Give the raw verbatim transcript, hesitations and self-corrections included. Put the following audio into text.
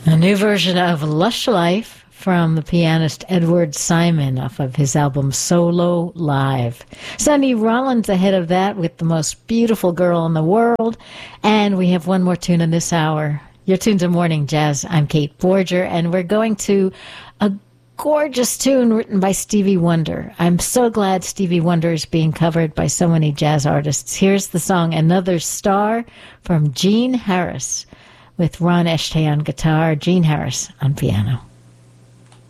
A new version of Lush Life from the pianist Edward Simon off of his album Solo Live. Sonny Rollins ahead of that with The Most Beautiful Girl in the World. And we have one more tune in this hour. You're tuned to Morning Jazz. I'm Kate Borger, and we're going to a gorgeous tune written by Stevie Wonder. I'm so glad Stevie Wonder is being covered by so many jazz artists. Here's the song Another Star from Gene Harris, with Ron Eshtay on guitar, Gene Harris on piano.